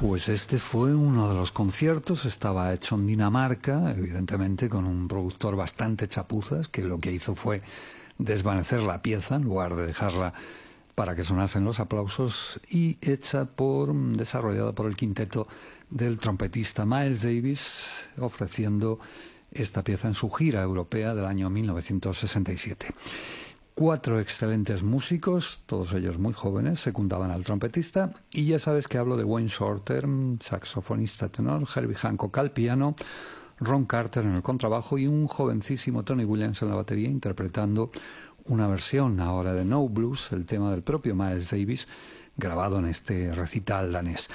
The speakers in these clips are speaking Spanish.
Pues este fue uno de los conciertos, estaba hecho en Dinamarca, evidentemente con un productor bastante chapuzas, que lo que hizo fue desvanecer la pieza en lugar de dejarla para que sonasen los aplausos, y desarrollada por el quinteto del trompetista Miles Davis, ofreciendo esta pieza en su gira europea del año 1967. 4 excelentes músicos, todos ellos muy jóvenes, secundaban al trompetista, y ya sabes que hablo de Wayne Shorter, saxofonista tenor, Herbie Hancock al piano, Ron Carter en el contrabajo y un jovencísimo Tony Williams en la batería, interpretando una versión ahora de No Blues, el tema del propio Miles Davis, grabado en este recital danés.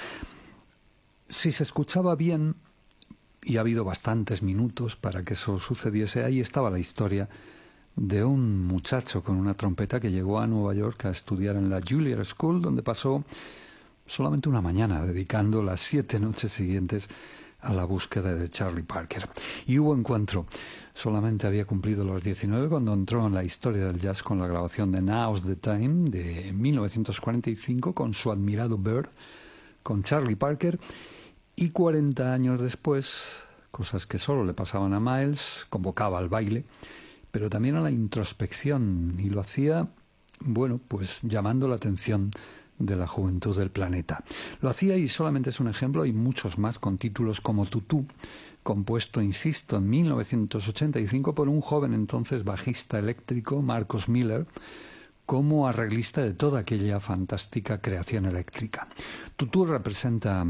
Si se escuchaba bien, y ha habido bastantes minutos para que eso sucediese, ahí estaba la historia de un muchacho con una trompeta que llegó a Nueva York a estudiar en la Juilliard School, donde pasó solamente una mañana, dedicando las 7 noches siguientes a la búsqueda de Charlie Parker. Y hubo encuentro. Solamente había cumplido los 19 cuando entró en la historia del jazz con la grabación de Now's the Time de 1945 con su admirado Bird, con Charlie Parker, y 40 años después, cosas que solo le pasaban a Miles, convocaba al baile, pero también a la introspección, y lo hacía, pues llamando la atención de la juventud del planeta. Lo hacía, y solamente es un ejemplo, hay muchos más con títulos como Tutú, compuesto, insisto, en 1985 por un joven entonces bajista eléctrico, Marcus Miller, como arreglista de toda aquella fantástica creación eléctrica. Tutú representa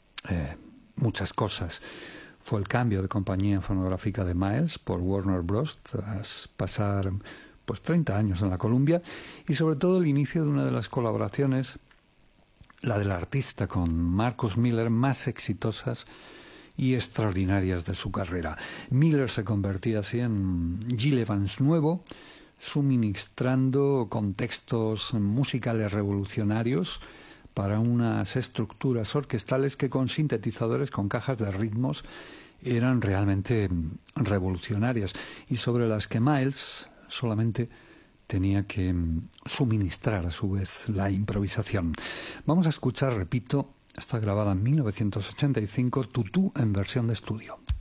muchas cosas. Fue el cambio de compañía fonográfica de Miles por Warner Bros. Tras pasar 30 años en la Columbia, y sobre todo el inicio de una de las colaboraciones, la del artista con Marcus Miller, más exitosas y extraordinarias de su carrera. Miller se convertía así en Gil Evans nuevo, suministrando contextos musicales revolucionarios para unas estructuras orquestales que con sintetizadores, con cajas de ritmos, eran realmente revolucionarias, y sobre las que Miles solamente tenía que suministrar a su vez la improvisación. Vamos a escuchar, repito, está grabada en 1985, Tutú en versión de estudio.